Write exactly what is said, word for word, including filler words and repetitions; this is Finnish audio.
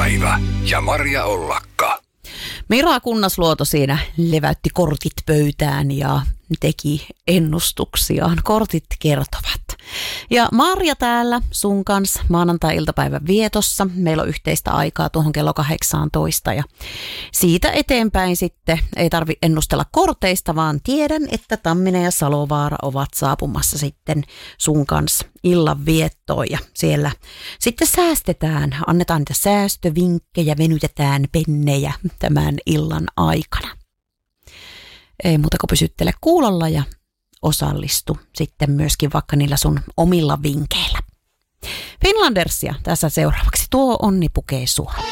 iltapäivä ja Maria Ollakka. Mira Kunnasluoto siinä leväytti kortit pöytään ja teki ennustuksiaan. Kortit kertovat. Ja Marja täällä sun kanssa maanantai-iltapäivän vietossa. Meillä on yhteistä aikaa tuohon kello kahdeksantoista ja siitä eteenpäin sitten ei tarvi ennustella korteista, vaan tiedän, että Tamminen ja Salovaara ovat saapumassa sitten sun kanssa illan viettoon ja siellä sitten säästetään, annetaan niitä säästövinkkejä, venytetään pennejä tämän illan aikana. Ei muuta kuin pysyttele kuulolla ja osallistu sitten myöskin vaikka niillä sun omilla vinkkeillä. Finlandersia tässä seuraavaksi. Tuo onni pukee sua.